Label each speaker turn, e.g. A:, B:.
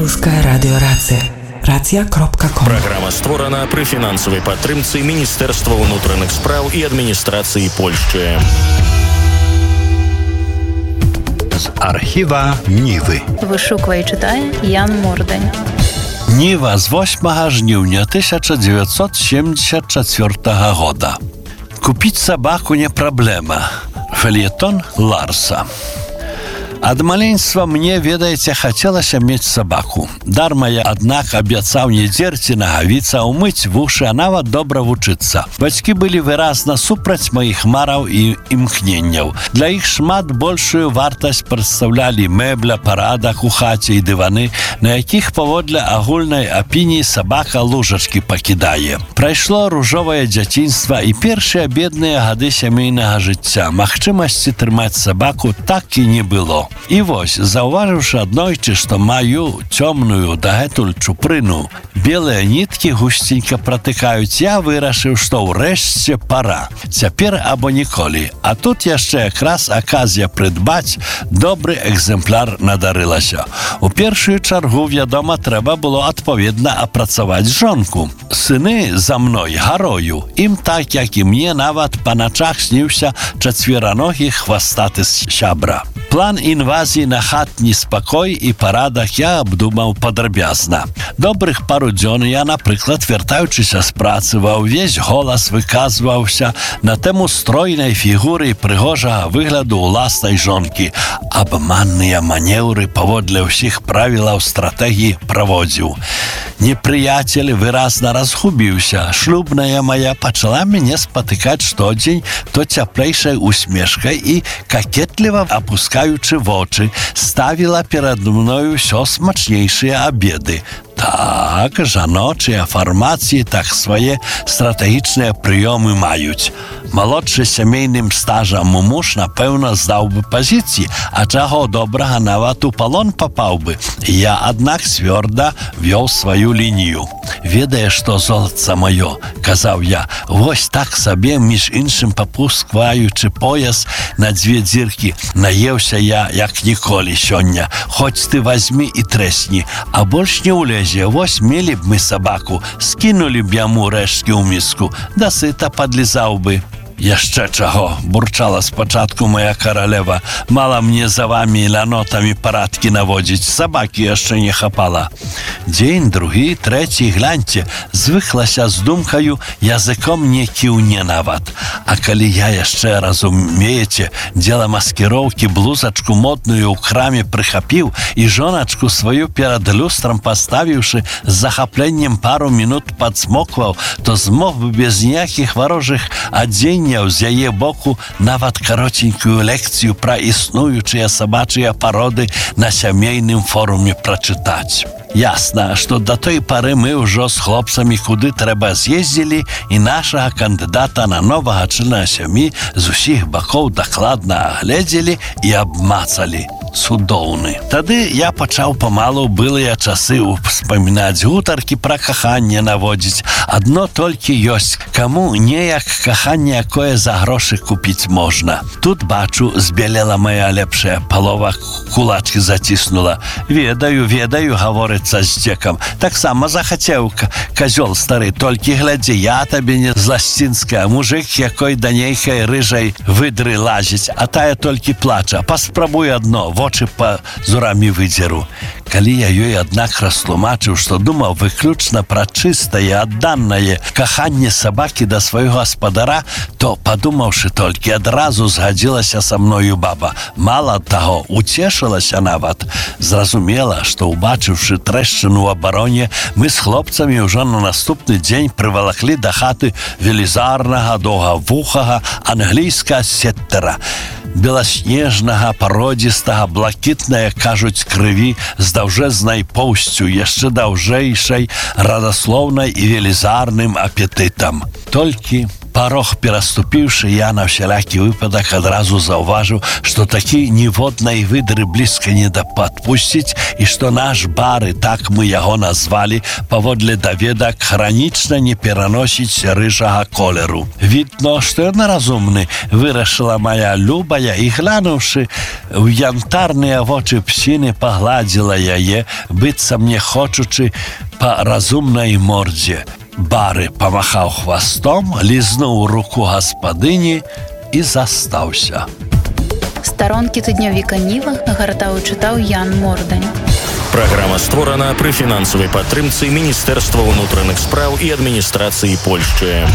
A: Русская радиорация. Рацыя.ком.
B: Праграма створана пры фінансавай падтрымцы Міністэрства ўнутраных спраў і адміністрацыі Польшчы.
C: З архіва Нівы.
D: Вышуквае і чытае Ян Мордань.
C: Ніва з 8 жніўня 1974 года. Купіць сабаку не праблема. Фельетон Ларса. Ад маленства мне, ведаеце, хацелася мець сабаку. Дарма я, аднак, абяцаў не дзерці нагавіцца, умыць вушы, а нават добра вучыцца. Бацькі былі выразна супраць маіх мараў і імкненняў. Для іх шмат большую вартасць прадстаўлялі мэбля, парадак у хаце і дываны, на якіх паводле агульнай апініі сабака лужачкі пакідае. Прайшло ружовае дзяцінства і першыя бедныя гады сямейнага жыцця. Магчымасці трымаць сабаку так і не было. І вось, заўважыўшы аднойчы, што маю цёмную дагэтуль чупрыну, белыя ніткі гусценька пратыкаюць, я вырашыў, што ўрэшце пара. Цяпер або ніколі. А тут яшчэ якраз аказія прыдбаць добры экземпляр надарылася. У першую чаргу, вядома, трэба было адпаведна апрацаваць жонку. Сыны за мной гарою. Ім так, як і мне, нават па начах сніўся чацвераногі хвастаты сябра. План інвазіі на хатні спакой і парадак я абдумаў падрабязна. Добрых пару дзён я, напрыклад, вяртаючыся з працы, ва ўвесь голас выказваўся на тэму стройнай фігуры і прыгожага выгляду ўласнай жонкі. Абманныя манеўры паводле ўсіх правілаў стратэгіі праводзіў. Непрыяцель выразна разгубіўся. Шлюбная мая пачала мяне спатыкаць штодзень то цяплейшай усмешкай і какетліва апускаючы вочы, ставіла перад мною ўсё смачнейшыя абеды. Так, жаночыя фармацыі так свае стратэгічныя прыёмы маюць. Малодшы сямейным стажам муж, напэўна, здаў бы пазіцыі, а чаго добрага нават у палон папаў бы. Я, аднак, цвёрда вёў сваю лінію. Ведае, што золатца маё, казаў я, вось так сабе, між іншым папускваючы пояс на 2 дзіркі, наеўся я, як ніколі сёння. Хоць ты вазьмі і трэсні, а больш не ўлезе. Вось мелі б мы сабаку, скінулі б яму рэшткі ў міску, дасыта падлізаў бы. Яшчэ чаго, бурчала спачатку моя каралева, мала мне за вамі і лянотамі парадкі наводзіць, сабакі яшчэ не хапала. Дзень, другі, трэці, гляньце, звыклася з думкаю, языком не кіўне нават. А калі я яшчэ, разумееце, дзела маскіроўкі, блузачку модную ў краме прыхапіў і жоначку сваю перад люстрам паставіўшы, з захапленнем пару мінут падсмокваў, то змог бы без ніякіх варожых адзенняў з яе боку нават каротенькую лекцыю пра існуючыя сабачыя пароды на сямейным форуме прачытаць. Ясна, што да той пары мы ўжо з хлопцамі куды трэба з'ездзілі і нашага кандыдата на новага члена сям'і з усіх бакоў дакладна агледзелі і абмацалі. Цудоўны. Тады я пачаў памалу былыя часы успамінаць, гутаркі пра каханне наводзіць. Адно толькі ёсць, каму неяк каханне якое за грошы купіць можна. Тут бачу, збелела моя лепшая палова, кулачкі заціснула. Ведаю, гаворыцца з дзекам. Таксама захацеў казёл стары, толькі глядзі, я табе не зласцінская, мужик, якой да нейкай рыжай выдры лазіць, а тая толькі плача. Паспрабуй адно, вочы па зурамі выдзеру. Калі я ёй, аднак, растлумачыў, што думаў выключна пра чыстае, адданае каханне сабакі да свайго гаспадара, то, падумаўшы толькі, адразу згадзілася са мною баба. Мала таго, уцешылася нават. Зразумела, што, убачыўшы трэшчыну ў абароне, мы з хлопцамі ўжо на наступны дзень прывалаклі да хаты велізарнага, доўгавухага англійскага сеттера. Беласнежнага, пародзістага, блакітная, кажуць, крыві, з даўжэзнай поўсцю, яшчэ даўжэйшай, радаслоўнай і велізарным апетытам. Толькі Парог пераступіўшы, я на всялякі выпадак адразу заўважыў, што такі ніводнай выдры блізка не да падпусціць і што наш бары, так мы яго назвалі, паводле даведак хранічна не пераносіць рыжага колеру. Відно, што ён разумны, вырашыла моя любая і, глянуўшы ў янтарныя вочы псіны, пагладзіла яе, быццам не хочучы па разумнай мордзе. Бары памахаў хвастом, лізнуў руку гаспадыні і застаўся.
D: Старонкі тыднёвіка Ніва гартаў і чытаў Ян Мордань.
B: Праграма створана пры фінансавай падтрымцы Міністэрства ўнутраных спраў і адміністрацыі Польшчы.